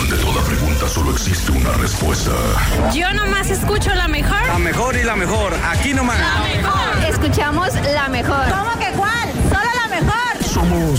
Ante toda pregunta solo existe una respuesta. Yo nomás escucho la mejor. La mejor y la mejor, aquí nomás. La mejor. Escuchamos la mejor. ¿Cómo que cuál? Solo la mejor. Somos